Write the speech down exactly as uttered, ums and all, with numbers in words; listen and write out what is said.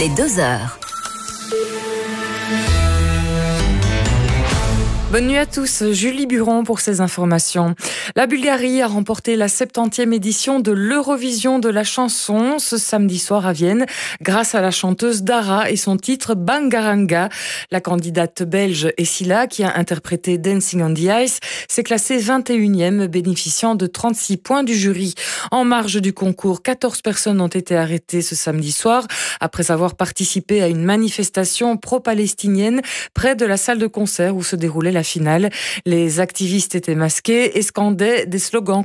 les deux heures. Bonne nuit à tous, Julie Buron pour ces informations. La Bulgarie a remporté la septantième édition de l'Eurovision de la chanson ce samedi soir à Vienne grâce à la chanteuse Dara et son titre Bangaranga. La candidate belge Essila, qui a interprété Dancing on the Ice, s'est classée vingt et unième, bénéficiant de trente-six points du jury. En marge du concours, quatorze personnes ont été arrêtées ce samedi soir après avoir participé à une manifestation pro-palestinienne près de la salle de concert où se déroulait la finale. Les activistes étaient masqués et scandaient des slogans